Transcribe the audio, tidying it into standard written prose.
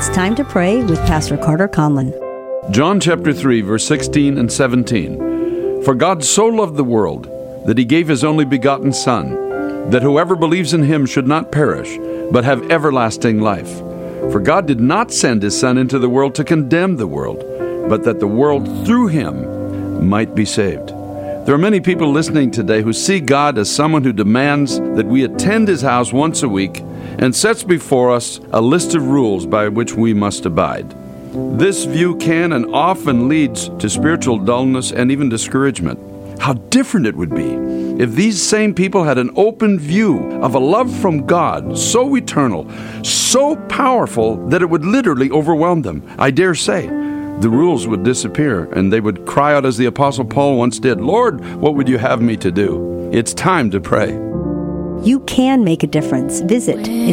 It's time to pray with Pastor Carter Conlon. John chapter 3, verse 16 and 17. For God so loved the world that he gave his only begotten Son, that whoever believes in him should not perish, but have everlasting life. For God did not send his Son into the world to condemn the world, but that the world through him might be saved. There are many people listening today who see God as someone who demands that we attend his house once a week and sets before us a list of rules by which we must abide. This view can and often leads to spiritual dullness and even discouragement. How different it would be if these same people had an open view of a love from God so eternal, so powerful that it would literally overwhelm them. I dare say the rules would disappear and they would cry out as the Apostle Paul once did, "Lord, what would you have me to do?" It's time to pray. You can make a difference. Visit